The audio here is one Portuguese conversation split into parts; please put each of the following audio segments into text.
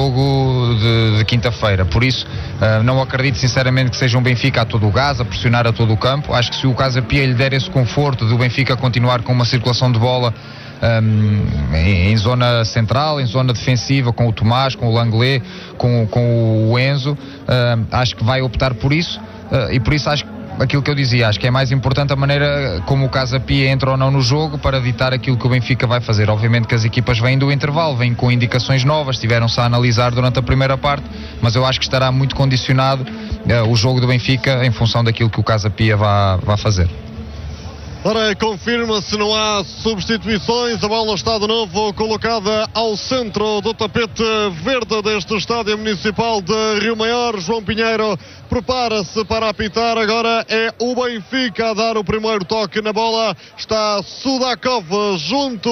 jogo de quinta-feira. Por isso, não acredito sinceramente que seja um Benfica a todo o gás, a pressionar a todo o campo. Acho que se o Casa Pia lhe der esse conforto do Benfica continuar com uma circulação de bola em zona central, em zona defensiva, com o Tomás, com o Langlais, com o Enzo, acho que vai optar por isso, e por isso acho que aquilo que eu dizia, acho que é mais importante a maneira como o Casa Pia entra ou não no jogo para ditar aquilo que o Benfica vai fazer. Obviamente que as equipas vêm do intervalo, vêm com indicações novas, tiveram-se a analisar durante a primeira parte, mas eu acho que estará muito condicionado o jogo do Benfica em função daquilo que o Casa Pia vai fazer. Ora, confirma-se, não há substituições, a bola está de novo colocada ao centro do tapete verde deste estádio municipal de Rio Maior. João Pinheiro prepara-se para apitar, agora é o Benfica a dar o primeiro toque na bola, está Sudakov junto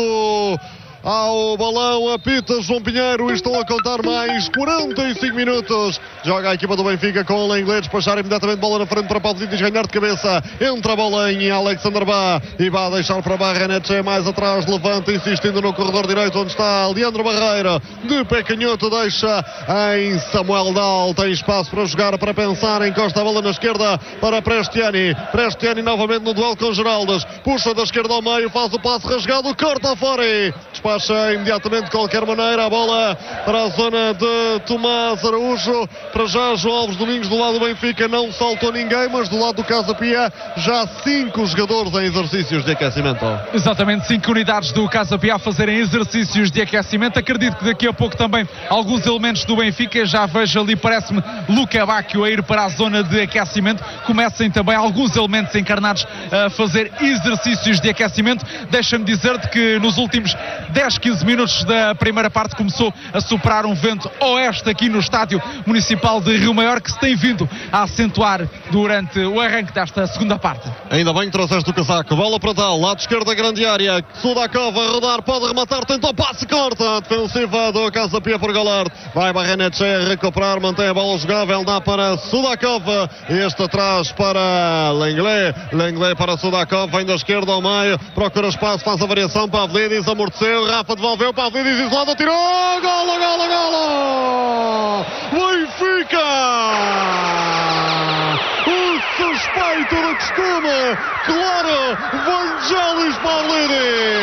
ao balão, apita João Pinheiro, e estão a contar mais 45 minutos. Joga a equipa do Benfica com o Langlais, despachar imediatamente bola na frente para Pavlidis, ganhar de cabeça, entra a bola em Alexander Bá, e vai deixar para Barrenetxe mais atrás, levanta, insistindo no corredor direito, onde está Leandro Barreira, de pé canhoto, deixa em Samuel Dal, tem espaço para jogar, para pensar, encosta a bola na esquerda para Prestiani novamente no duelo com Geraldes, puxa da esquerda ao meio, faz o passe rasgado, corta fora, despacha imediatamente de qualquer maneira a bola para a zona de Tomás Araújo. Para já João Alves Domingos do lado do Benfica não saltou ninguém, mas do lado do Casa Pia já 5 jogadores em exercícios de aquecimento. Exatamente, 5 unidades do Casa Pia a fazerem exercícios de aquecimento. Acredito que daqui a pouco também alguns elementos do Benfica, já vejo ali, parece-me, Luca Bacchio a ir para a zona de aquecimento. Comecem também alguns elementos encarnados a fazer exercícios de aquecimento. Deixa-me dizer-te que nos últimos 10-15 minutos da primeira parte começou a soprar um vento oeste aqui no estádio municipal de Rio Maior, que se tem vindo a acentuar durante o arranque desta segunda parte. Ainda bem que trouxeste o casaco, bola para tal, lado esquerdo da grande área, Sudakov a rodar, pode rematar, tenta o passe, corta, defensiva do Casa Pia por Galard, vai Barrenetxe a recuperar, mantém a bola jogável, dá para Sudakov, este atrás para Langlais para Sudakov, vem da esquerda ao meio, procura espaço, faz a variação, Pavlidis amorteceu, Rafa devolveu, Pavlidis isolado, tirou, golo! Benfica! O suspeito do costume, claro, Vangelis Pavlidis!